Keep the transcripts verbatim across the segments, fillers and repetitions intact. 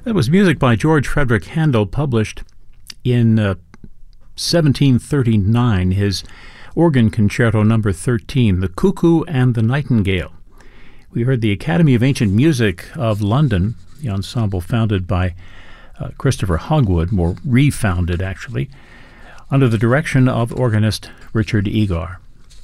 That was music by George Frederick Handel, published in uh, seventeen thirty-nine, his organ concerto number thirteen, The Cuckoo and the Nightingale. We heard the Academy of Ancient Music of London, the ensemble founded by uh, Christopher Hogwood, or refounded actually, under the direction of organist Richard Egar.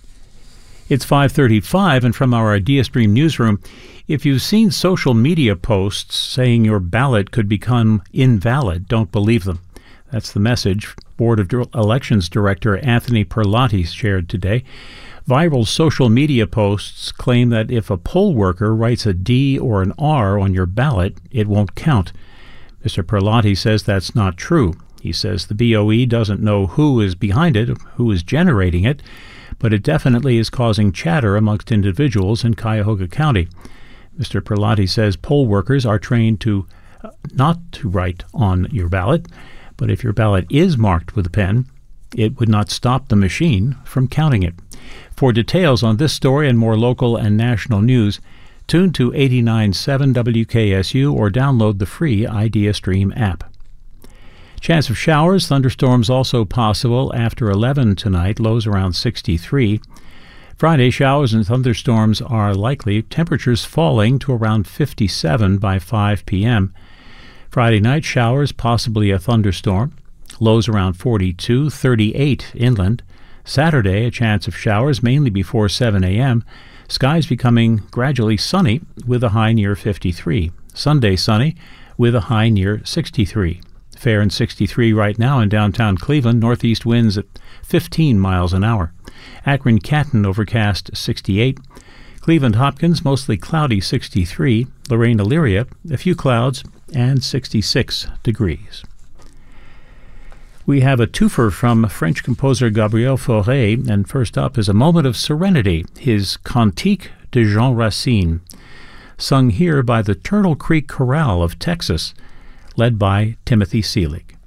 It's five thirty-five, and from our IdeaStream newsroom, if you've seen social media posts saying your ballot could become invalid, don't believe them. That's the message Board of Elections Director Anthony Perlotti shared today. Viral social media posts claim that if a poll worker writes a D or an R on your ballot, it won't count. Mister Perlotti says that's not true. He says the B O E doesn't know who is behind it, who is generating it, but it definitely is causing chatter amongst individuals in Cuyahoga County. Mister Perlotti says poll workers are trained to uh, not to write on your ballot, but if your ballot is marked with a pen, it would not stop the machine from counting it. For details on this story and more local and national news, tune to eighty-nine point seven W K S U or download the free IdeaStream app. Chance of showers, thunderstorms also possible after eleven tonight, lows around sixty-three. Friday, showers and thunderstorms are likely, temperatures falling to around fifty-seven by five p.m. Friday night, showers, possibly a thunderstorm, lows around forty-two, thirty-eight inland. Saturday, a chance of showers, mainly before seven a.m., skies becoming gradually sunny with a high near fifty-three. Sunday, sunny with a high near sixty-three. Fair and sixty-three right now in downtown Cleveland, northeast winds at fifteen miles an hour. Akron-Canton, overcast, sixty-eight. Cleveland-Hopkins, mostly cloudy, sixty-three. Lorraine-Elyria, a few clouds, and sixty-six degrees. We have a twofer from French composer Gabriel Fauré, and first up is A Moment of Serenity, his Cantique de Jean Racine, sung here by the Turtle Creek Chorale of Texas, led by Timothy Seelig.